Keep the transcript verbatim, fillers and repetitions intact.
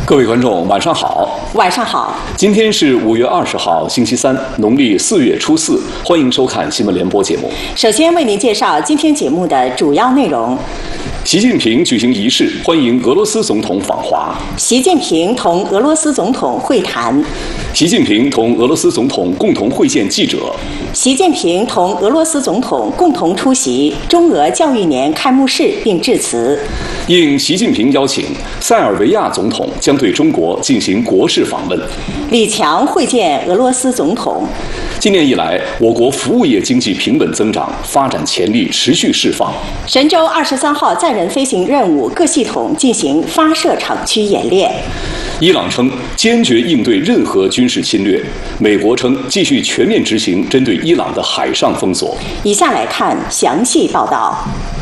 各位观众，晚上好。 晚上好。 今天是五月二十号，星期三，农历四月初四。欢迎收看新闻联播节目。 首先为您介绍今天节目的主要内容。 习近平举行仪式，欢迎俄罗斯总统访华。 习近平同俄罗斯总统会谈。 习近平同俄罗斯总统共同会见记者。 习近平同俄罗斯总统共同出席中俄教育年开幕式并致辞。 应习近平邀请，塞尔维亚总统将对中国进行国事访问。 李强会见俄罗斯总统。 今年以来，我国服务业经济平稳增长，发展潜力持续释放。 神舟二十三号载人飞行任务各系统进行发射场区演练。 伊朗称坚决应对任何军事侵略，美国称继续全面执行针对伊朗的海上封锁。 以下来看详细报道。